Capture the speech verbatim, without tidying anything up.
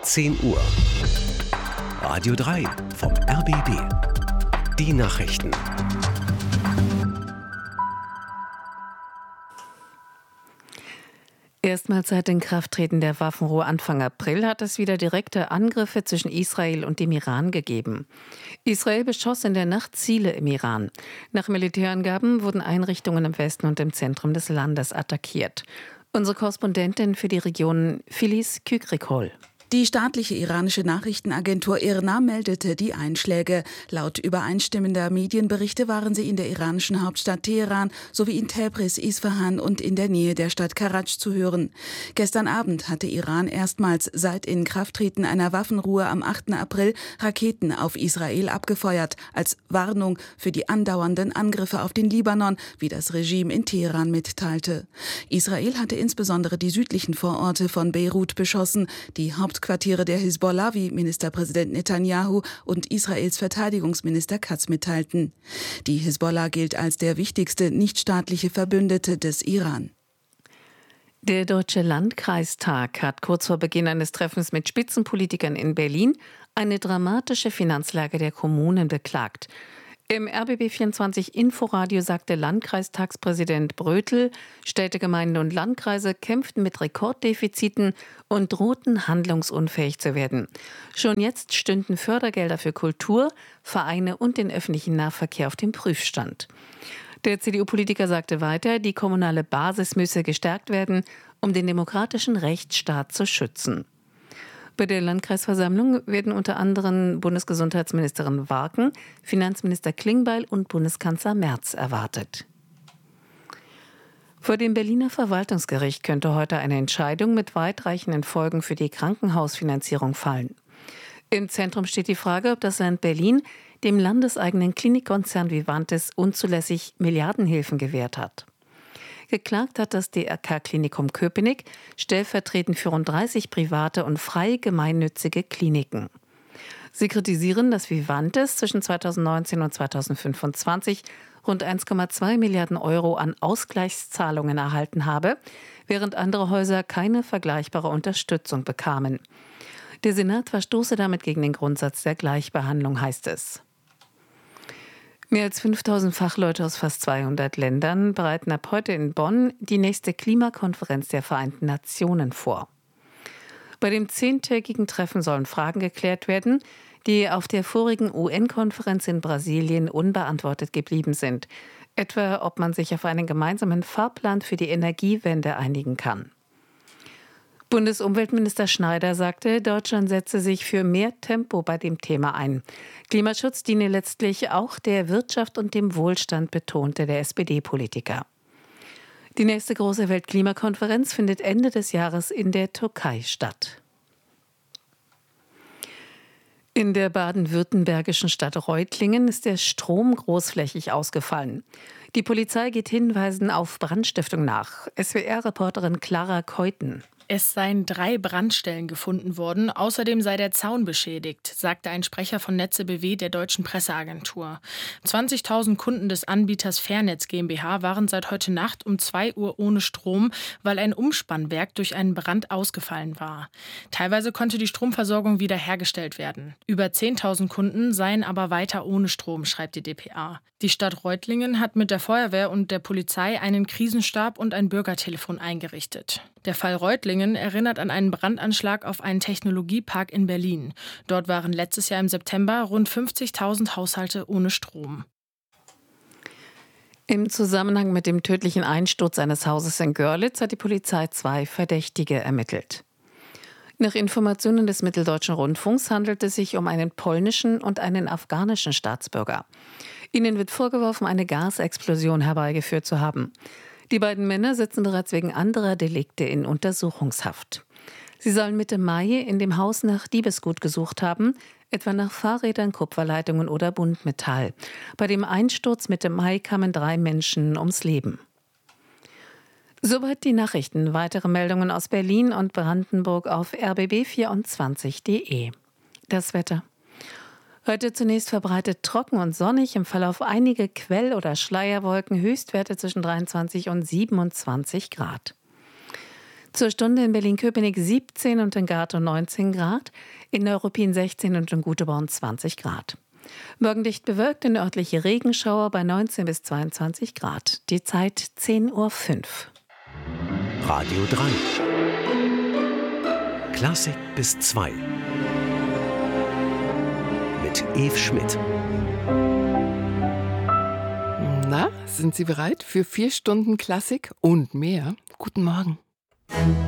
zehn Uhr. Radio drei vom R B B. Die Nachrichten. Erstmals seit Inkrafttreten der Waffenruhe Anfang April hat es wieder direkte Angriffe zwischen Israel und dem Iran gegeben. Israel beschoss in der Nacht Ziele im Iran. Nach Militärangaben wurden Einrichtungen im Westen und im Zentrum des Landes attackiert. Unsere Korrespondentin für die Region Filiz Kükrikol. Die staatliche iranische Nachrichtenagentur IRNA meldete die Einschläge. Laut übereinstimmender Medienberichte waren sie in der iranischen Hauptstadt Teheran sowie in Tabriz, Isfahan und in der Nähe der Stadt Karaj zu hören. Gestern Abend hatte Iran erstmals seit Inkrafttreten einer Waffenruhe am achten April Raketen auf Israel abgefeuert, als Warnung für die andauernden Angriffe auf den Libanon, wie das Regime in Teheran mitteilte. Israel hatte insbesondere die südlichen Vororte von Beirut beschossen, die Haupt Quartiere der Hisbollah, wie Ministerpräsident Netanyahu und Israels Verteidigungsminister Katz mitteilten. Die Hisbollah gilt als der wichtigste nichtstaatliche Verbündete des Iran. Der Deutsche Landkreistag hat kurz vor Beginn eines Treffens mit Spitzenpolitikern in Berlin eine dramatische Finanzlage der Kommunen beklagt. Im R B B vierundzwanzig Inforadio sagte Landkreistagspräsident Brötel, Städte, Gemeinden und Landkreise kämpften mit Rekorddefiziten und drohten handlungsunfähig zu werden. Schon jetzt stünden Fördergelder für Kultur, Vereine und den öffentlichen Nahverkehr auf dem Prüfstand. Der C D U-Politiker sagte weiter, die kommunale Basis müsse gestärkt werden, um den demokratischen Rechtsstaat zu schützen. Bei der Landkreisversammlung werden unter anderem Bundesgesundheitsministerin Warken, Finanzminister Klingbeil und Bundeskanzler Merz erwartet. Vor dem Berliner Verwaltungsgericht könnte heute eine Entscheidung mit weitreichenden Folgen für die Krankenhausfinanzierung fallen. Im Zentrum steht die Frage, ob das Land Berlin dem landeseigenen Klinikkonzern Vivantes unzulässig Milliardenhilfen gewährt hat. Geklagt hat das D R K-Klinikum Köpenick, stellvertretend für rund dreißig private und freie gemeinnützige Kliniken. Sie kritisieren, dass Vivantes zwischen zweitausendneunzehn und zweitausendfünfundzwanzig rund eins Komma zwei Milliarden Euro an Ausgleichszahlungen erhalten habe, während andere Häuser keine vergleichbare Unterstützung bekamen. Der Senat verstoße damit gegen den Grundsatz der Gleichbehandlung, heißt es. Mehr als fünftausend Fachleute aus fast zweihundert Ländern bereiten ab heute in Bonn die nächste Klimakonferenz der Vereinten Nationen vor. Bei dem zehntägigen Treffen sollen Fragen geklärt werden, die auf der vorigen U N-Konferenz in Brasilien unbeantwortet geblieben sind. Etwa, ob man sich auf einen gemeinsamen Fahrplan für die Energiewende einigen kann. Bundesumweltminister Schneider sagte, Deutschland setze sich für mehr Tempo bei dem Thema ein. Klimaschutz diene letztlich auch der Wirtschaft und dem Wohlstand, betonte der S P D-Politiker. Die nächste große Weltklimakonferenz findet Ende des Jahres in der Türkei statt. In der baden-württembergischen Stadt Reutlingen ist der Strom großflächig ausgefallen. Die Polizei geht Hinweisen auf Brandstiftung nach. S W R-Reporterin Clara Keuten. Es seien drei Brandstellen gefunden worden. Außerdem sei der Zaun beschädigt, sagte ein Sprecher von Netze B W der deutschen Presseagentur. zwanzigtausend Kunden des Anbieters Fairnetz GmbH waren seit heute Nacht um zwei Uhr ohne Strom, weil ein Umspannwerk durch einen Brand ausgefallen war. Teilweise konnte die Stromversorgung wiederhergestellt werden. Über zehntausend Kunden seien aber weiter ohne Strom, schreibt die D P A. Die Stadt Reutlingen hat mit der Feuerwehr und der Polizei einen Krisenstab und ein Bürgertelefon eingerichtet. Der Fall Reutlingen erinnert an einen Brandanschlag auf einen Technologiepark in Berlin. Dort waren letztes Jahr im September rund fünfzigtausend Haushalte ohne Strom. Im Zusammenhang mit dem tödlichen Einsturz eines Hauses in Görlitz hat die Polizei zwei Verdächtige ermittelt. Nach Informationen des Mitteldeutschen Rundfunks handelt es sich um einen polnischen und einen afghanischen Staatsbürger. Ihnen wird vorgeworfen, eine Gasexplosion herbeigeführt zu haben. Die beiden Männer sitzen bereits wegen anderer Delikte in Untersuchungshaft. Sie sollen Mitte Mai in dem Haus nach Diebesgut gesucht haben, etwa nach Fahrrädern, Kupferleitungen oder Buntmetall. Bei dem Einsturz Mitte Mai kamen drei Menschen ums Leben. Soweit die Nachrichten. Weitere Meldungen aus Berlin und Brandenburg auf r b b vierundzwanzig punkt d e. Das Wetter. Heute zunächst verbreitet trocken und sonnig, im Verlauf einige Quell- oder Schleierwolken, Höchstwerte zwischen dreiundzwanzig und siebenundzwanzig Grad. Zur Stunde in Berlin-Köpenick siebzehn und in Gatow neunzehn Grad, in Neuruppin sechzehn und in Güteborn zwanzig Grad. Morgen dicht bewölkt und örtliche Regenschauer bei neunzehn bis zweiundzwanzig Grad. Die Zeit zehn Uhr fünf. Radio drei. Klassik bis zwei. Mit Eve Schmidt. Na, sind Sie bereit für vier Stunden Klassik und mehr? Guten Morgen.